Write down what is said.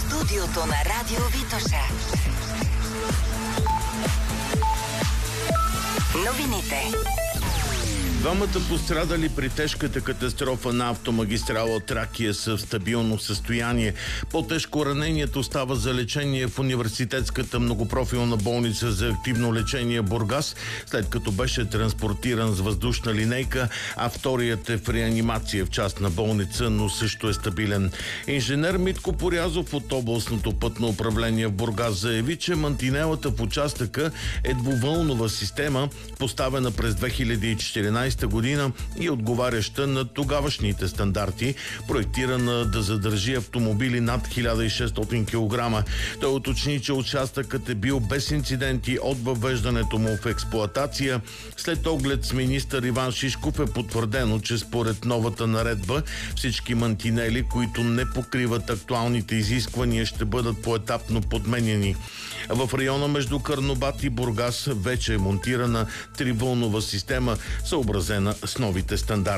студиото на Радио Витоша. Новините. Двамата пострадали при тежката катастрофа на автомагистрала Тракия са в стабилно състояние. По-тежко ранението става за лечение в Университетската многопрофилна болница за активно лечение Бургас, след като беше транспортиран с въздушна линейка, а вторият е в реанимация в частна болница, но също е стабилен. Инженер Митко Порязов от областното пътно управление в Бургас заяви, че мантинелата в участъка е двувълнова система, поставена през 2014 година и отговаряща на тогавашните стандарти, проектирана да задържи автомобили над 1600 кг. Той уточни, че участъкът е бил без инциденти от въвеждането му в експлоатация. След оглед с министър Иван Шишков е потвърдено, че според новата наредба всички мантинели, които не покриват актуалните изисквания, ще бъдат поетапно подменяни. В района между Карнобат и Бургас вече е монтирана тривълнова система, съобразена с новите стандарти.